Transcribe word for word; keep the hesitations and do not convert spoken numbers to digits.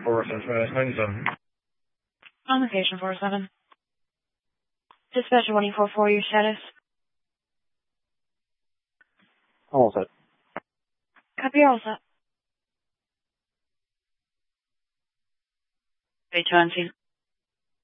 four seven five nine seven. On location four seven. Dispatcher one four four, your status. I'm all set. Copy, you're all set. Bay twenty.